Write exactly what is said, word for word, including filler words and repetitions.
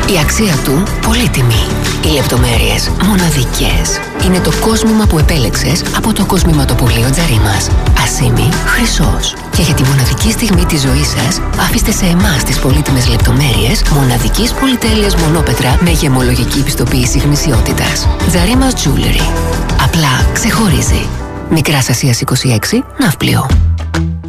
Η αξία του πολύτιμη. Οι λεπτομέρειες μοναδικές. Είναι το κόσμημα που επέλεξες από το κοσμηματοπωλείο Τζαρίμας. Ασήμι χρυσός. Και για τη μοναδική στιγμή της ζωής σας, αφήστε σε εμάς τις πολύτιμες λεπτομέρειες μοναδικής πολυτέλειας μονόπετρα με γεμολογική πιστοποίηση γνησιότητας. Τζαρίμας Jewelry. Απλά ξεχωρίζει. Μικράς Ασίας είκοσι έξι, Ναύπλιο.